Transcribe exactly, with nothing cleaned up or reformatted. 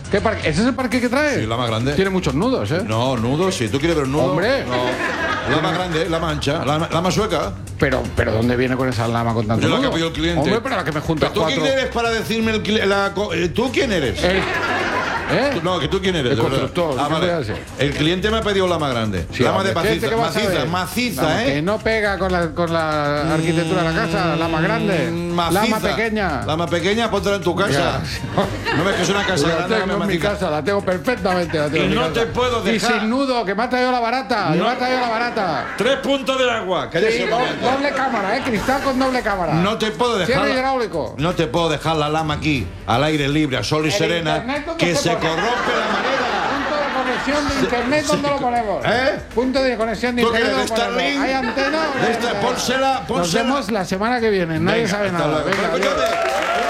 ¿Qué parque? ¿Ese es el parque que trae? Sí, la más grande. Tiene muchos nudos, ¿eh? No, nudos, si tú quieres ver un nudo. Hombre. No. La más grande, la más ancha, la, la más sueca. Pero, pero ¿dónde viene con esa lama con tanto Yo la que nudo? ha pedido el cliente. Hombre, pero la que me juntas ¿Pero tú cuatro... quién eres para decirme el cli- la co- eh, ¿Tú quién eres? El- ¿Eh? Tú- No, que tú quién eres. El de verdad. constructor, Ah, ¿qué vale. voy a hacer? El cliente me ha pedido la más grande. Sí, lama hombre, de ¿qué- maciza, qué vas a maciza, ver? maciza, Vamos, ¿eh? Que no pega con la, con la arquitectura de la casa, la más grande. Mm, maciza. La más pequeña. La más pequeña, póntela en tu casa. No ves que es una casa La grande, tengo me en mi maciza. casa, la tengo perfectamente. La tengo Y en mi no casa. te puedo Y dejar. sin nudo, que me ha traído la barata. No. Me ha traído la barata. Tres puntos del agua. Cállese Sí, un do- momento. doble cámara, ¿eh? Cristal con doble cámara. No te puedo dejar. Cierre la- hidráulico. No te puedo dejar la lama aquí, al aire libre, a sol y El serena, internet, ¿dónde que se se pone? corrompe la manera. Punto de conexión de internet, ¿dónde lo ponemos? ¿Eh? Punto de conexión de ¿Tú internet, quieres ¿dónde de lo ponemos? Starlink? ¿Hay antena? o no De hay esta- antena? pónsela, Nos pónsela. vemos la semana que viene. Nadie Venga, sabe hasta nada. luego. Venga, Pero, adiós. escúchate.